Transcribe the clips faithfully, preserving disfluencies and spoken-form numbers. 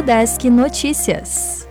Udesc Notícias.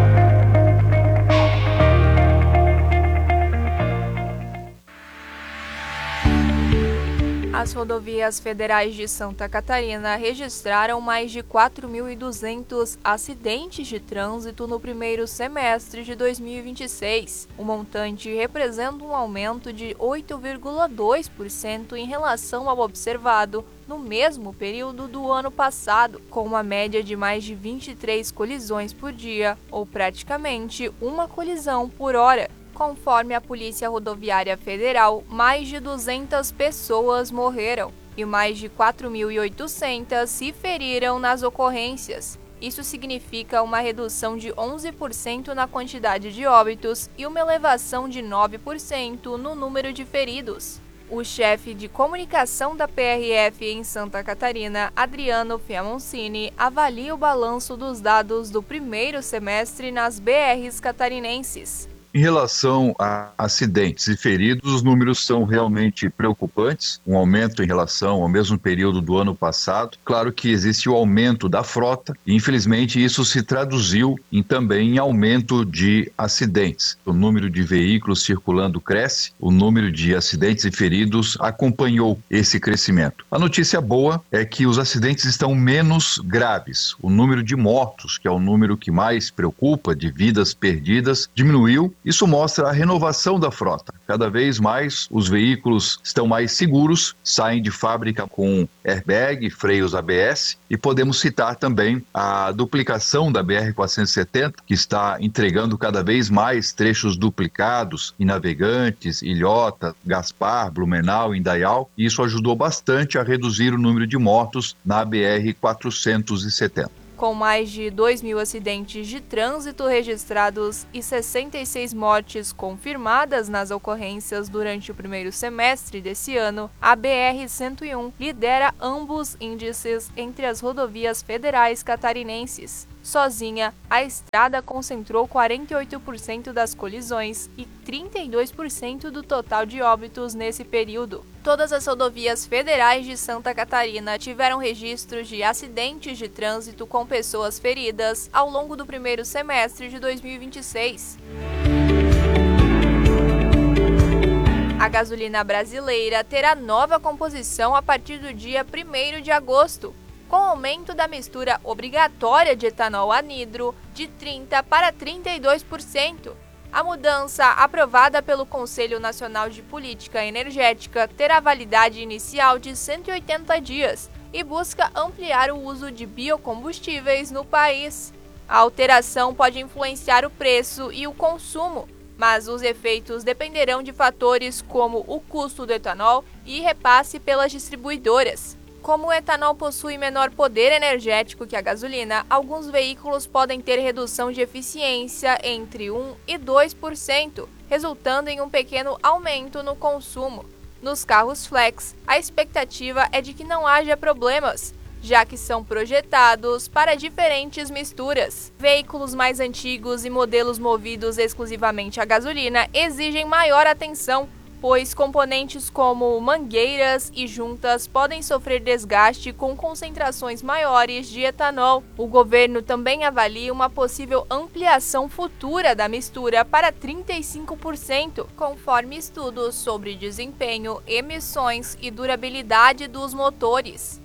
As rodovias federais de Santa Catarina registraram mais de quatro mil e duzentos acidentes de trânsito no primeiro semestre de dois mil e vinte e seis. O montante representa um aumento de oito vírgula dois por cento em relação ao observado no mesmo período do ano passado, com uma média de mais de vinte e três colisões por dia, ou praticamente uma colisão por hora. Conforme a Polícia Rodoviária Federal, mais de duzentas pessoas morreram e mais de quatro mil e oitocentas se feriram nas ocorrências. Isso significa uma redução de onze por cento na quantidade de óbitos e uma elevação de nove por cento no número de feridos. O chefe de comunicação da P R F em Santa Catarina, Adriano Fiamoncini, avalia o balanço dos dados do primeiro semestre nas B Rs catarinenses. Em relação a acidentes e feridos, os números são realmente preocupantes, um aumento em relação ao mesmo período do ano passado. Claro que existe o aumento da frota e, infelizmente, isso se traduziu em, também em aumento de acidentes. O número de veículos circulando cresce, o número de acidentes e feridos acompanhou esse crescimento. A notícia boa é que os acidentes estão menos graves. O número de mortos, que é o número que mais preocupa, de vidas perdidas, diminuiu. Isso mostra a renovação da frota. Cada vez mais os veículos estão mais seguros, saem de fábrica com airbag, freios A B S, e podemos citar também a duplicação da B R quatrocentos e setenta, que está entregando cada vez mais trechos duplicados em Navegantes, Ilhota, Gaspar, Blumenau, Indaial, e isso ajudou bastante a reduzir o número de mortos na B R quatrocentos e setenta. Com mais de dois mil acidentes de trânsito registrados e sessenta e seis mortes confirmadas nas ocorrências durante o primeiro semestre desse ano, a B R cento e um lidera ambos índices entre as rodovias federais catarinenses. Sozinha, a estrada concentrou quarenta e oito por cento das colisões e trinta e dois por cento do total de óbitos nesse período. Todas as rodovias federais de Santa Catarina tiveram registros de acidentes de trânsito com pessoas feridas ao longo do primeiro semestre de dois mil e vinte e seis. A gasolina brasileira terá nova composição a partir do dia primeiro de agosto. Com o aumento da mistura obrigatória de etanol anidro de trinta por cento para trinta e dois por cento. A mudança, aprovada pelo Conselho Nacional de Política Energética, terá validade inicial de cento e oitenta dias e busca ampliar o uso de biocombustíveis no país. A alteração pode influenciar o preço e o consumo, mas os efeitos dependerão de fatores como o custo do etanol e repasse pelas distribuidoras. Como o etanol possui menor poder energético que a gasolina, alguns veículos podem ter redução de eficiência entre um e dois por cento, resultando em um pequeno aumento no consumo. Nos carros flex, a expectativa é de que não haja problemas, já que são projetados para diferentes misturas. Veículos mais antigos e modelos movidos exclusivamente a gasolina exigem maior atenção, pois componentes como mangueiras e juntas podem sofrer desgaste com concentrações maiores de etanol. O governo também avalia uma possível ampliação futura da mistura para trinta e cinco por cento, conforme estudos sobre desempenho, emissões e durabilidade dos motores.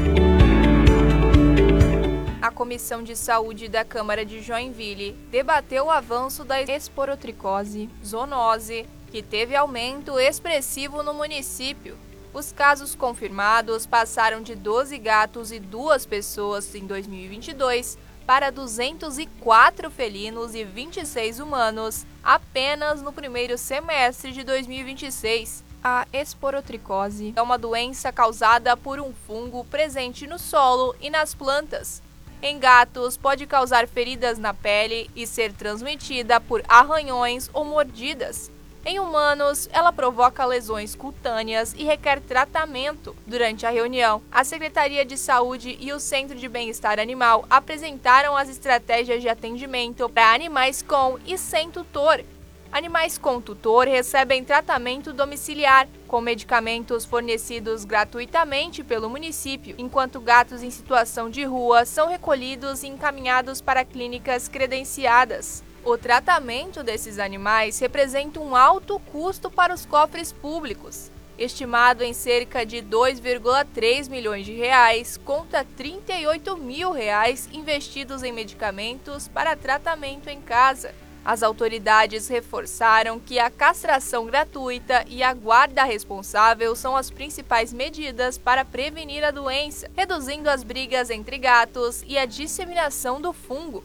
A Comissão de Saúde da Câmara de Joinville debateu o avanço da esporotricose, zoonose, que teve aumento expressivo no município. Os casos confirmados passaram de doze gatos e duas pessoas em dois mil e vinte e dois para duzentos e quatro felinos e vinte e seis humanos apenas no primeiro semestre de dois mil e vinte e seis. A esporotricose é uma doença causada por um fungo presente no solo e nas plantas. Em gatos, pode causar feridas na pele e ser transmitida por arranhões ou mordidas. Em humanos, ela provoca lesões cutâneas e requer tratamento. Durante a reunião, a Secretaria de Saúde e o Centro de Bem-Estar Animal apresentaram as estratégias de atendimento para animais com e sem tutor. Animais com tutor recebem tratamento domiciliar, com medicamentos fornecidos gratuitamente pelo município, enquanto gatos em situação de rua são recolhidos e encaminhados para clínicas credenciadas. O tratamento desses animais representa um alto custo para os cofres públicos, estimado em cerca de dois vírgula três milhões de reais, contra trinta e oito mil reais investidos em medicamentos para tratamento em casa. As autoridades reforçaram que a castração gratuita e a guarda responsável são as principais medidas para prevenir a doença, reduzindo as brigas entre gatos e a disseminação do fungo.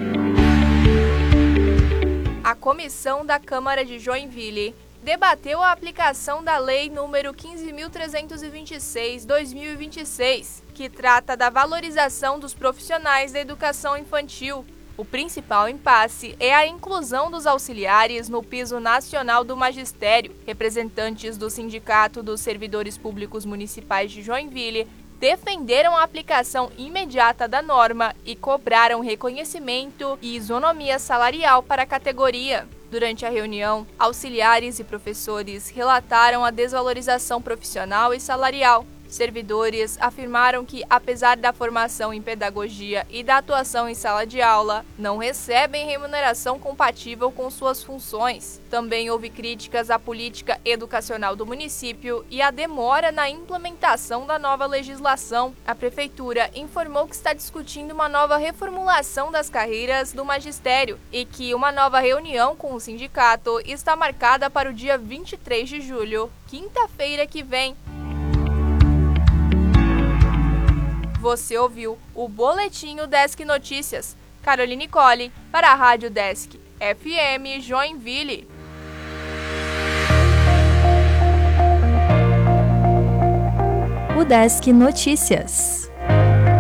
A comissão da Câmara de Joinville debateu a aplicação da Lei número quinze mil trezentos e vinte e seis barra dois mil e vinte e seis, que trata da valorização dos profissionais da educação infantil. O principal impasse é a inclusão dos auxiliares no piso nacional do magistério. Representantes do Sindicato dos Servidores Públicos Municipais de Joinville defenderam a aplicação imediata da norma e cobraram reconhecimento e isonomia salarial para a categoria. Durante a reunião, auxiliares e professores relataram a desvalorização profissional e salarial. Servidores afirmaram que, apesar da formação em pedagogia e da atuação em sala de aula, não recebem remuneração compatível com suas funções. Também houve críticas à política educacional do município e à demora na implementação da nova legislação. A prefeitura informou que está discutindo uma nova reformulação das carreiras do magistério e que uma nova reunião com o sindicato está marcada para o dia vinte e três de julho, quinta-feira que vem. Você ouviu o Boletim Desk Notícias. Caroline Colli, para a Rádio Desk F M Joinville. O Desk Notícias.